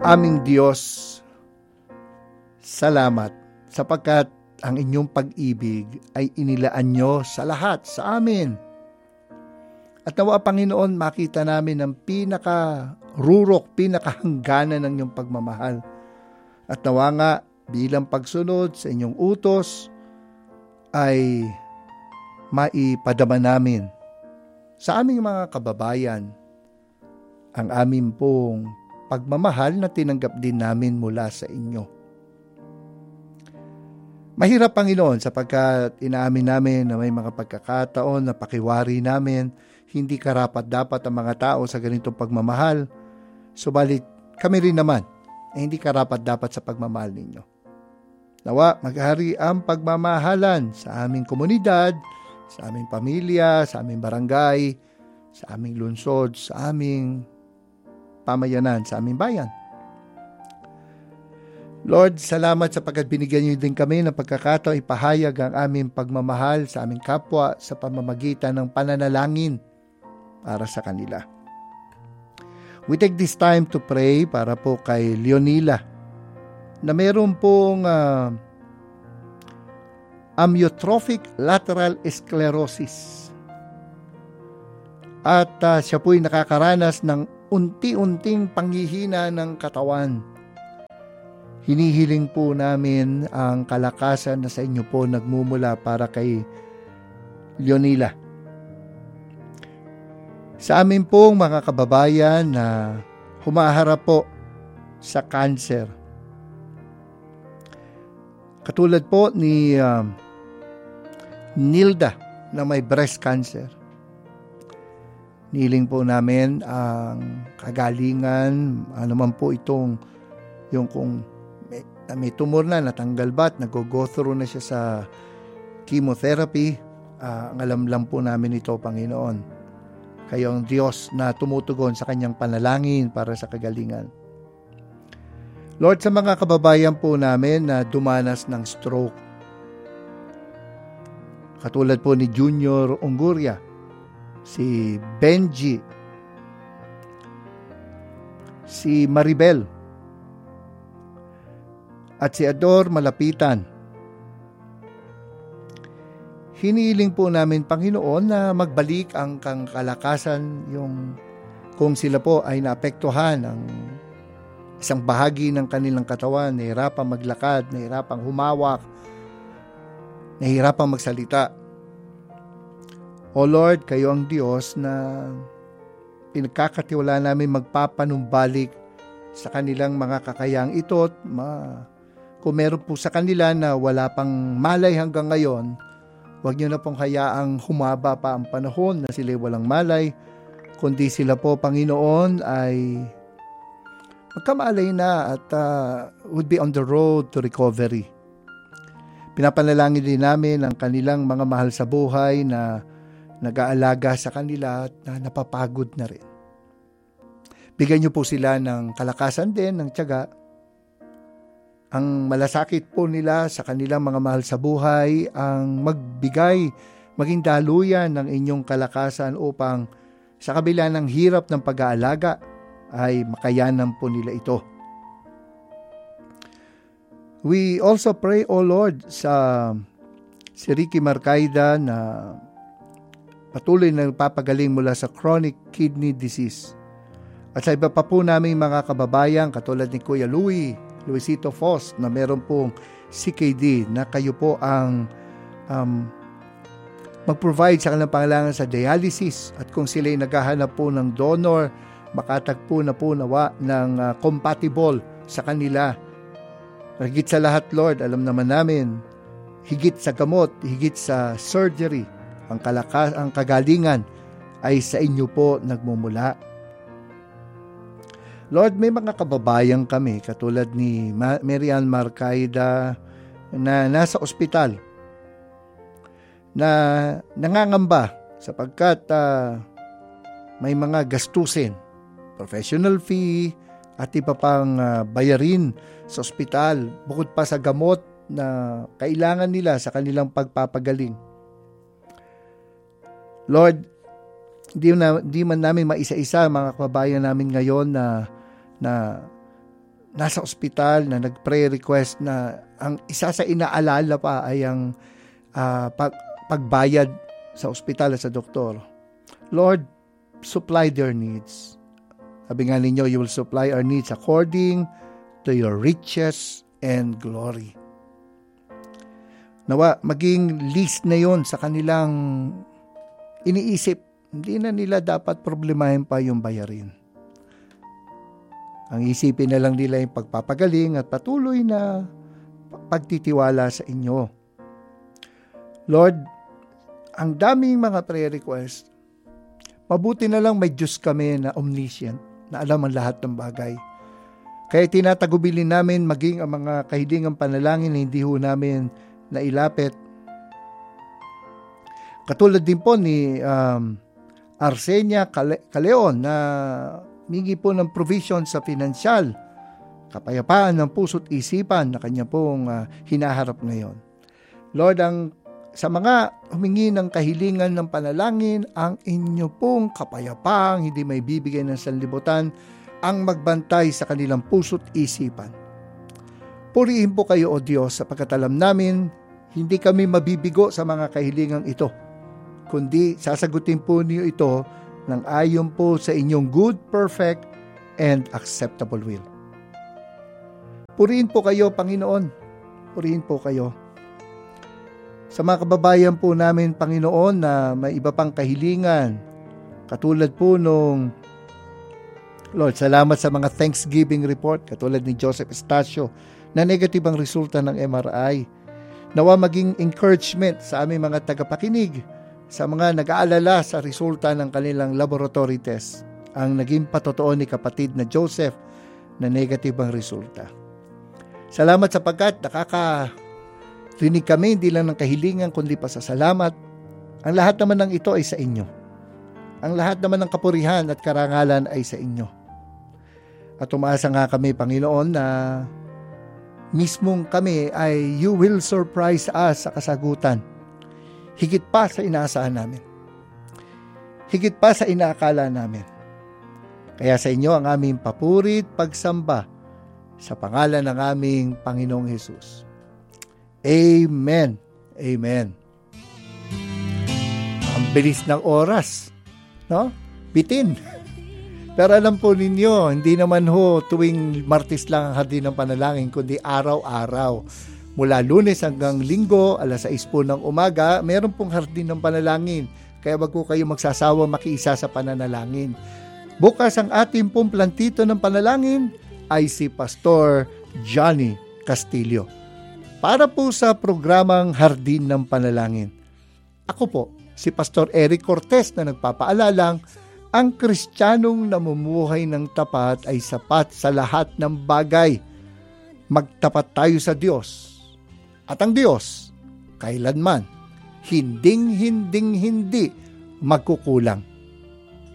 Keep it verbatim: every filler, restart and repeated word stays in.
Aming Diyos, salamat sapagkat ang inyong pag-ibig ay inilaan nyo sa lahat, sa amin. At nawa, Panginoon, makita namin ang pinaka-rurok, pinaka-hangganan ng inyong pagmamahal. At nawa nga, bilang pagsunod sa inyong utos, ay maipadama namin sa aming mga kababayan ang aming pong pagmamahal na tinanggap din namin mula sa inyo. Mahirap, Panginoon, sapagkat inaamin namin na may mga pagkakataon na pakiwari namin, hindi karapat-dapat ang mga tao sa ganitong pagmamahal, subalit kami rin naman ay hindi karapat-dapat sa pagmamahal ninyo. Nawa, maghari ang pagmamahalan sa aming komunidad, sa aming pamilya, sa aming barangay, sa aming lungsod, sa aming pamayanan, sa aming bayan. Lord, salamat sapagkat binigyan niyo din kami ng pagkakataon ipahayag ang aming pagmamahal sa aming kapwa sa pamamagitan ng pananalangin para sa kanila. We take this time to pray para po kay Leonila na meron pong uh, amyotrophic lateral sclerosis. At uh, siya po'y nakakaranas ng unti-unting panghihina ng katawan. Hinihiling po namin ang kalakasan na sa inyo po nagmumula para kay Leonila. Sa amin pong mga kababayan na humaharap po sa cancer. Katulad po ni uh, Nilda na may breast cancer. Niling po namin ang kagalingan, ano man po itong yung kung may, may tumor na, natanggal ba at nag-go through na siya sa chemotherapy. Uh, ang alam lang po namin ito, Panginoon. Kayo ang Diyos na tumutugon sa kanyang panalangin para sa kagalingan. Lord, sa mga kababayan po namin na dumanas ng stroke, katulad po ni Junior Onguria, si Benji, si Maribel, at si Ador Malapitan. Hinihiling po namin, Panginoon, na magbalik ang kang kalakasan yung kung sila po ay naapektuhan ng isang bahagi ng kanilang katawan, nahihirapang maglakad, nahihirapang humawak, nahihirapang magsalita. O Lord, kayo ang Diyos na pinagkakatiwala namin magpapanumbalik sa kanilang mga kakayang ito at ma- kung meron po sa kanila na wala pang malay hanggang ngayon, huwag niyo na pong hayaang humaba pa ang panahon na sila walang malay, kundi sila po, Panginoon, ay magkamalay na at uh, would be on the road to recovery. Pinapanalangin din namin ang kanilang mga mahal sa buhay na nag-aalaga sa kanila at na napapagod na rin. Bigyan niyo po sila ng kalakasan din, ng tiyaga. Ang malasakit po nila sa kanilang mga mahal sa buhay ang magbigay, maging daluyan ng inyong kalakasan upang sa kabila ng hirap ng pag-aalaga ay makayanan po nila ito. We also pray, O Lord, sa si Ricky Marcaida na patuloy na nagpapagaling mula sa chronic kidney disease. At sa iba pa po namin mga kababayan katulad ni Kuya Louie, Luisito Foss na meron pong C K D na kayo po ang um, mag-provide sa kanilang pangailangan sa dialysis at kung sila ay naghahanap po ng donor, makatagpo na po nawa ng uh, compatible sa kanila. Higit sa lahat, Lord, alam naman namin, higit sa gamot, higit sa surgery, ang, kalakas, ang kagalingan ay sa inyo po nagmumula. Lord, may mga kababayan kami katulad ni Marian Marcaida na nasa ospital na nangangamba sapagkat uh, may mga gastusin, professional fee at iba pang uh, bayarin sa ospital bukod pa sa gamot na kailangan nila sa kanilang pagpapagaling. Lord, di, na, di man namin maisa-isa mga kababayan namin ngayon na na nasa ospital na nag-pray request na ang isa sa inaalala pa ay ang uh, pag, pagbayad sa ospital at sa doktor. Lord, supply their needs. Sabi nga ninyo, you will supply our needs according to your riches and glory. Nawa, maging list na yon sa kanilang iniisip. Hindi na nila dapat problemahin pa yung bayarin. Ang isipin na lang nila yung pagpapagaling at patuloy na pagtitiwala sa inyo. Lord, ang daming mga prayer request. Mabuti na lang may Diyos kami na omniscient, na alam ang lahat ng bagay. Kaya tinatagubilin namin maging ang mga kahilingang panalangin na hindi ho namin nailapit. Katulad din po ni um, Arsenia Caleon na mingi po ng provision sa pinansyal, kapayapaan ng puso't isipan na kanya pong uh, hinaharap ngayon. Lord, ang sa mga humingi ng kahilingan ng panalangin, ang inyo pong kapayapaang hindi may bibigay ng sanlibutan ang magbantay sa kanilang puso't isipan. Purihin po kayo, O Diyos, sapagkat alam namin hindi kami mabibigo sa mga kahilingang ito, kundi sasagutin po niyo ito ng ayon po sa inyong good, perfect, and acceptable will. Purihin po kayo, Panginoon. Purihin po kayo. Sa mga kababayan po namin, Panginoon, na may iba pang kahilingan, katulad po nung, Lord, salamat sa mga Thanksgiving report, katulad ni Joseph Estacio, na negative ang resulta ng M R I. Nawa maging encouragement sa aming mga tagapakinig, sa mga nag-aalala sa resulta ng kanilang laboratory test, ang naging patotoo ni kapatid na Joseph na negative ang resulta. Salamat sapagkat nakaka rinig kami hindi lang ng kahilingan kundi pa sa salamat. Ang lahat naman ng ito ay sa inyo. Ang lahat naman ng kapurihan at karangalan ay sa inyo. At umaasa nga kami, Panginoon, na mismong kami ay you will surprise us sa kasagutan. Higit pa sa inaasahan namin. Higit pa sa inaakala namin. Kaya sa inyo ang aming papurit pagsamba sa pangalan ng aming Panginoong Hesus. Amen. Amen. Ang bilis ng oras, no? Bitin. Pero alam po ninyo, hindi naman ho tuwing Martes lang ang hardin ng panalangin, kundi araw-araw. Mula Lunes hanggang Linggo, alas sais po ng umaga, meron pong hardin ng panalangin. Kaya wag po kayo magsasawa makiisa sa pananalangin. Bukas ang ating pong plantito ng panalangin ay si Pastor Johnny Castillo. Para po sa programang Hardin ng Panalangin. Ako po, si Pastor Eric Cortez na nagpapaalalang ang Kristiyanong namumuhay ng tapat ay sapat sa lahat ng bagay. Magtapat tayo sa Diyos. At ang Diyos, kailanman, hinding-hinding-hindi magkukulang.